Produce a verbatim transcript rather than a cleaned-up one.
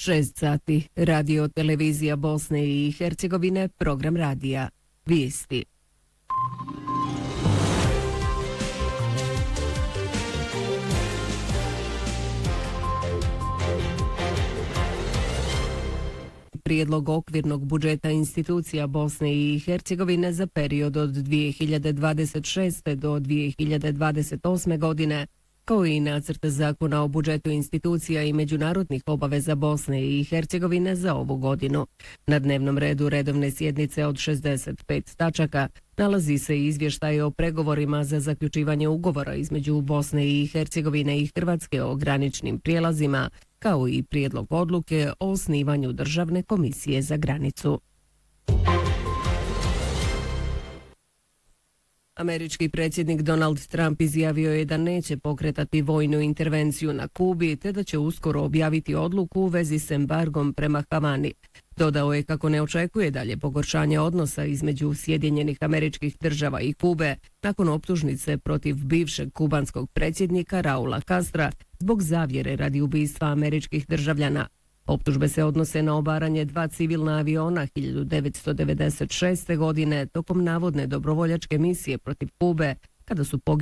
šest sati, radio televizija Bosne i Hercegovine, program radija. Vijesti. Prijedlog okvirnog budžeta institucija Bosne i Hercegovine za period od dvije hiljade dvadeset šeste. do dvije hiljade dvadeset osme. godine, kao i nacrt zakona o budžetu institucija i međunarodnih obaveza Bosne i Hercegovine za ovu godinu. Na dnevnom redu redovne sjednice od šezdeset pet tačaka nalazi se izvještaj o pregovorima za zaključivanje ugovora između Bosne i Hercegovine i Hrvatske o graničnim prijelazima, kao i prijedlog odluke o osnivanju Državne komisije za granicu. Američki predsjednik Donald Trump izjavio je da neće pokretati vojnu intervenciju na Kubi, te da će uskoro objaviti odluku u vezi s embargom prema Havani. Dodao je kako ne očekuje dalje pogoršanje odnosa između Sjedinjenih Američkih Država i Kube nakon optužnice protiv bivšeg kubanskog predsjednika Raula Castra zbog zavjere radi ubistva američkih državljana. Optužbe se odnose na obaranje dva civilna aviona hiljadu devetsto devedeset šeste. godine tokom navodne dobrovoljačke misije protiv Kube, kada su poginuli